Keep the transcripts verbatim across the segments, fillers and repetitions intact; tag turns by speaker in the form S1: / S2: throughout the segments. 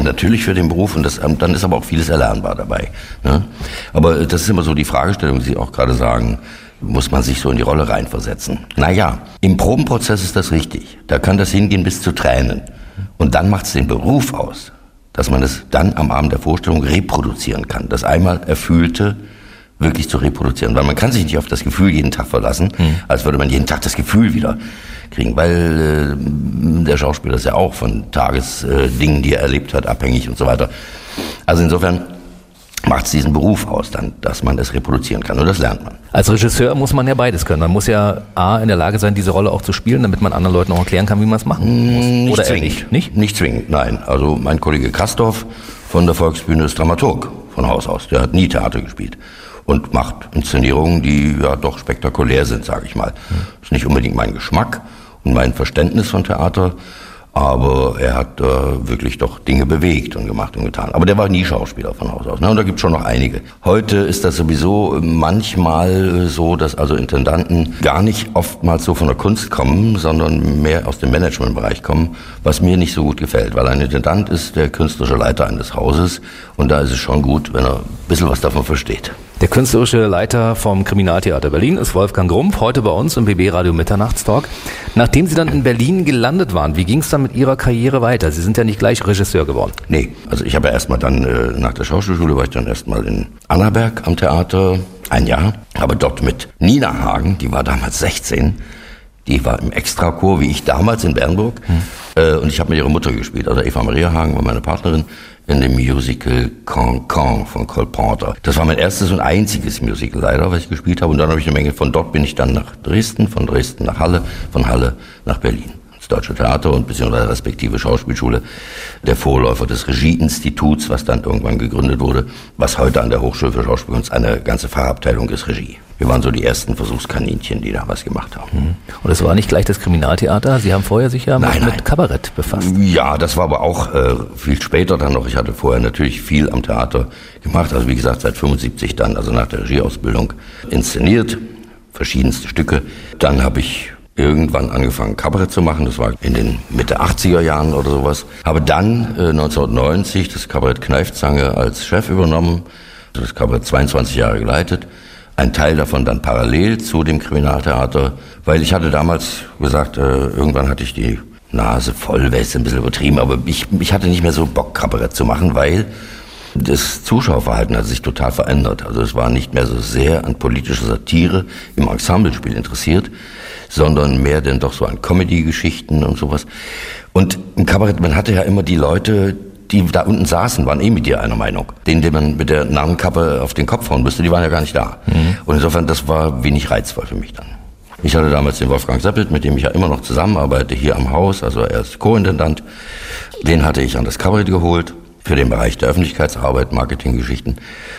S1: man natürlich für den Beruf und das, dann ist aber auch vieles erlernbar dabei. Ne? Aber das ist immer so die Fragestellung, die Sie auch gerade sagen, muss man sich so in die Rolle reinversetzen. Naja, im Probenprozess ist das richtig. Da kann das hingehen bis zu Tränen. Und dann macht es den Beruf aus, dass man es dann am Abend der Vorstellung reproduzieren kann. Das einmal Erfühlte wirklich zu reproduzieren. Weil man kann sich nicht auf das Gefühl jeden Tag verlassen, mhm. als würde man jeden Tag das Gefühl wieder kriegen. Weil äh, der Schauspieler ist ja auch von Tagesdingen, äh, die er erlebt hat, abhängig und so weiter. Also insofern macht es diesen Beruf aus, dann, dass man es reproduzieren kann. Und das lernt man.
S2: Als Regisseur muss man ja beides können. Man muss ja A, in der Lage sein, diese Rolle auch zu spielen, damit man anderen Leuten auch erklären kann, wie man es machen muss.
S1: Nicht
S2: Oder
S1: zwingend.
S2: Nicht? nicht?
S1: Nicht zwingend, nein. Also mein Kollege Kastorf von der Volksbühne ist Dramaturg von Haus aus. Der hat nie Theater gespielt und macht Inszenierungen, die ja doch spektakulär sind, sage ich mal. Das ist nicht unbedingt mein Geschmack und mein Verständnis von Theater, aber er hat äh, wirklich doch Dinge bewegt und gemacht und getan. Aber der war nie Schauspieler von Haus aus. Ne? Und da gibt es schon noch einige. Heute ist das sowieso manchmal so, dass also Intendanten gar nicht oftmals so von der Kunst kommen, sondern mehr aus dem Managementbereich kommen, was mir nicht so gut gefällt. Weil ein Intendant ist der künstlerische Leiter eines Hauses und da ist es schon gut, wenn er ein bisschen was davon versteht.
S2: Der künstlerische Leiter vom Kriminaltheater Berlin ist Wolfgang Grumpf, heute bei uns im B B Radio Mitternachtstalk. Nachdem Sie dann in Berlin gelandet waren, wie ging es dann mit Ihrer Karriere weiter? Sie sind ja nicht gleich Regisseur geworden.
S1: Nee, also ich habe ja erstmal dann, äh, nach der Schauspielschule war ich dann erstmal in Annaberg am Theater, ein Jahr. Habe dort mit Nina Hagen, die war damals sechzehn, die war im Extrachor, wie ich damals in Bernburg. Hm. Äh, und ich habe mit ihrer Mutter gespielt, also Eva Maria Hagen war meine Partnerin, in dem Musical Cancan von Cole Porter. Das war mein erstes und einziges Musical leider, was ich gespielt habe. Und dann habe ich eine Menge, von dort bin ich dann nach Dresden, von Dresden nach Halle, von Halle nach Berlin. Das Deutsche Theater und beziehungsweise respektive Schauspielschule, der Vorläufer des Regieinstituts, was dann irgendwann gegründet wurde, was heute an der Hochschule für Schauspielkunst eine ganze Fachabteilung ist, Regie. Wir waren so die ersten Versuchskaninchen, die da was gemacht haben.
S2: Und das war nicht gleich das Kriminaltheater? Sie haben vorher sich ja
S1: nein,
S2: mit,
S1: nein.
S2: mit Kabarett befasst.
S1: Ja, das war aber auch äh, viel später dann noch. Ich hatte vorher natürlich viel am Theater gemacht. Also wie gesagt, seit fünfundsiebzig dann, also nach der Regieausbildung, inszeniert, verschiedenste Stücke. Dann habe ich irgendwann angefangen, Kabarett zu machen. Das war in den Mitte achtziger Jahren oder sowas. Habe dann äh, neunzehnhundertneunzig das Kabarett Kneifzange als Chef übernommen. Das Kabarett zweiundzwanzig Jahre geleitet. Ein Teil davon dann parallel zu dem Kriminaltheater, weil ich hatte damals gesagt, äh, irgendwann hatte ich die Nase voll, wäre jetzt ein bisschen übertrieben, aber ich, ich hatte nicht mehr so Bock, Kabarett zu machen, weil das Zuschauerverhalten hat sich total verändert. Also es war nicht mehr so sehr an politischer Satire im Ensemblespiel interessiert, sondern mehr denn doch so an Comedy-Geschichten und sowas. Und im Kabarett, man hatte ja immer die Leute, die da unten saßen, waren eh mit dir einer Meinung. Denen, den man mit der Narrenkappe auf den Kopf hauen müsste, die waren ja gar nicht da. Mhm. Und insofern, das war wenig reizvoll für mich dann. Ich hatte damals den Wolfgang Seppelt, mit dem ich ja immer noch zusammenarbeite, hier am Haus, also er ist Co-Intendant. Den hatte ich an das Kabarett geholt, für den Bereich der Öffentlichkeitsarbeit, Marketinggeschichten.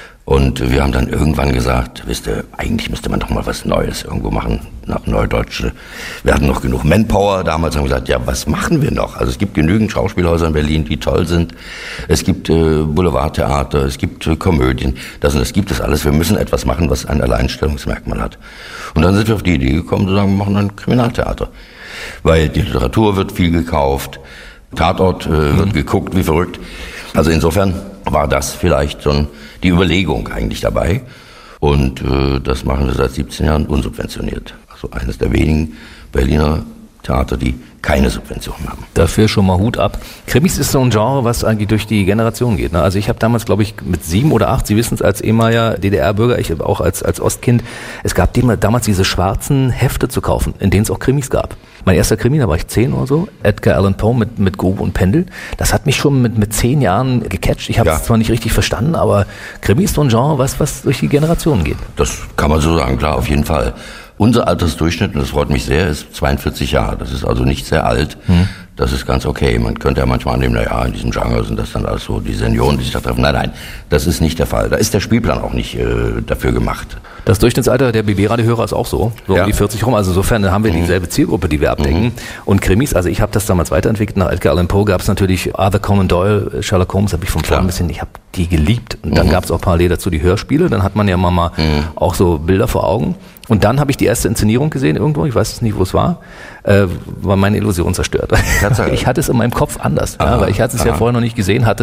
S1: Und wir haben dann irgendwann gesagt, wisst ihr, eigentlich müsste man doch mal was Neues irgendwo machen, nach Neudeutsche. Wir hatten noch genug Manpower damals, haben gesagt, ja, was machen wir noch? Also es gibt genügend Schauspielhäuser in Berlin, die toll sind. Es gibt äh, Boulevardtheater, es gibt äh, Komödien. Das und das gibt es alles. Wir müssen etwas machen, was ein Alleinstellungsmerkmal hat. Und dann sind wir auf die Idee gekommen, zu sagen, wir machen ein Kriminaltheater. Weil die Literatur wird viel gekauft, Tatort äh, mhm. wird geguckt, wie verrückt. Also insofern war das vielleicht schon die Überlegung eigentlich dabei. Und äh, das machen wir seit siebzehn Jahren unsubventioniert. Also eines der wenigen Berliner Theater, die keine Subventionen haben.
S2: Dafür schon mal Hut ab. Krimis ist so ein Genre, was eigentlich durch die Generation geht. Ne? Also ich habe damals, glaube ich, mit sieben oder acht, Sie wissen es, als ehemaliger D D R-Bürger, ich auch als, als Ostkind, es gab damals diese schwarzen Hefte zu kaufen, in denen es auch Krimis gab. Mein erster Krimi, da war ich zehn oder so, Edgar Allan Poe mit, mit Grube und Pendel. Das hat mich schon mit, mit zehn Jahren gecatcht. Ich habe es ja. zwar nicht richtig verstanden, aber Krimi ist so ein Genre, was, was durch die Generationen geht.
S1: Das kann man so sagen, klar, auf jeden Fall. Unser Altersdurchschnitt, und das freut mich sehr, ist zweiundvierzig Jahre. Das ist also nicht sehr alt. Hm. Das ist ganz okay. Man könnte ja manchmal annehmen, na ja, in diesem Genre sind das dann alles so die Senioren, die sich da treffen. Nein, nein, das ist nicht der Fall. Da ist der Spielplan auch nicht äh, dafür gemacht.
S2: Das Durchschnittsalter der B B-Radio-Hörer ist auch so, so ja. um die vierzig rum. Also insofern haben wir mhm. dieselbe Zielgruppe, die wir abdecken. Mhm. Und Krimis, also ich habe das damals weiterentwickelt. Nach Edgar Allan Poe gab es natürlich Arthur Conan Doyle, Sherlock Holmes, habe ich von vorn ein bisschen, ich habe die geliebt. Und dann mhm. gab es auch parallel dazu die Hörspiele. Dann hat man ja mal, mal mhm. auch so Bilder vor Augen. Und dann habe ich die erste Inszenierung gesehen irgendwo, ich weiß es nicht, wo es war, äh, war meine Illusion zerstört. Ich hatte es in meinem Kopf anders, ja, weil ich hatte es aha. ja vorher noch nicht gesehen, hatte